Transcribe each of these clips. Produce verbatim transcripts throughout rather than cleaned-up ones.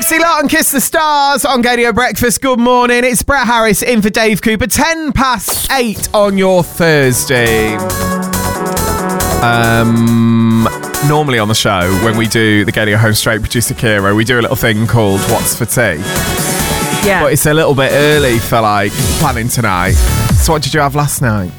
Sexy Lot and Kiss the Stars on Gadio Breakfast. Good morning. It's Brett Harris in for Dave Cooper. ten past eight on your Thursday. Um, normally on the show, when we do the Gadio Home Straight Producer Kira, we do a little thing called What's for Tea. Yeah. But it's a little bit early for like planning tonight. So what did you have last night?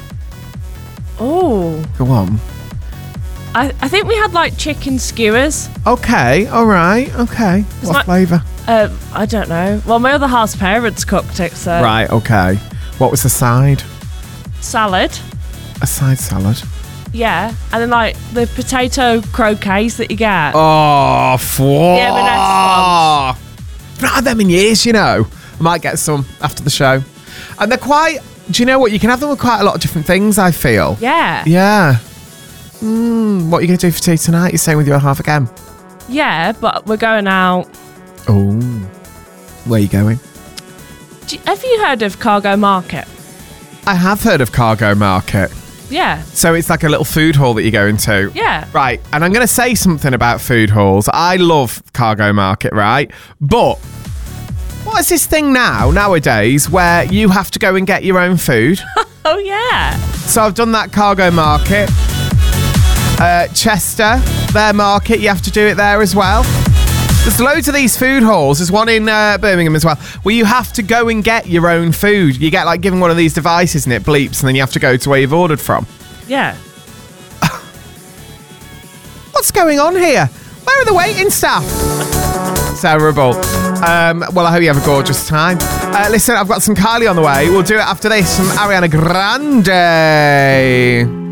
Oh. Go on. I, I think we had like chicken skewers. Okay, all right, okay. It's What like- flavour? Uh, I don't know. Well, my other half's parents cooked it, so. Right, okay. What was the side? Salad. A side salad. Yeah. And then like the potato croquets that you get. Oh, what? Yeah, but that's I've not had them in years, you know. I might get some after the show. And they're quite, do you know what? You can have them with quite a lot of different things, I feel. Yeah. Yeah. Mm, what are you going to do for tea tonight? You're staying with your half again? Yeah, but we're going out. Oh. Where are you going? Do you, have you heard of Cargo Market? I have heard of Cargo Market. Yeah. So it's like a little food hall that you go into. Yeah. Right, and I'm going to say something about food halls. I love Cargo Market, right? But what is this thing now, nowadays, where you have to go and get your own food? Oh, yeah. So I've done that Cargo Market. Uh, Chester, their market, you have to do it there as well. There's loads of these food halls. There's one in uh, Birmingham as well, where you have to go and get your own food. You get like given one of these devices and it bleeps, and then you have to go to where you've ordered from. Yeah. What's going on here? Where are the waiting staff? Terrible. Um, well, I hope you have a gorgeous time. Uh, listen, I've got some Kylie on the way. We'll do it after this from Ariana Grande.